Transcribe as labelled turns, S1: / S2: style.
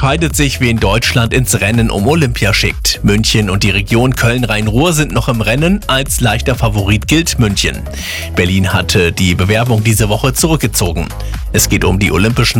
S1: entscheidet sich, wen Deutschland ins Rennen um Olympia schickt. München und die Region Köln-Rhein-Ruhr sind noch im Rennen. Als leichter Favorit gilt München. Berlin hatte die Bewerbung diese Woche zurückgezogen. Es geht um die Olympischen